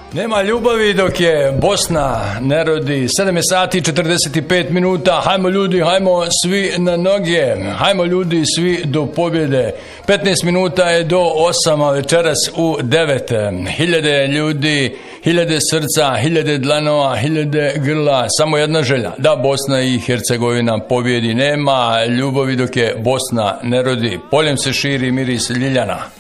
Nema ljubavi dok je Bosna ne rodi. 7 sati i 45 minuta. Hajmo ljudi, hajmo svi na noge. Hajmo ljudi svi do pobjede. 15 minuta je do 8, a večeras u 9. Hiljade ljudi, hiljade srca, hiljade dlanova, hiljade grla. Samo jedna želja, da Bosna i Hercegovina pobjedi. Nema ljubavi dok je Bosna ne rodi. Poljem se širi miris ljiljana.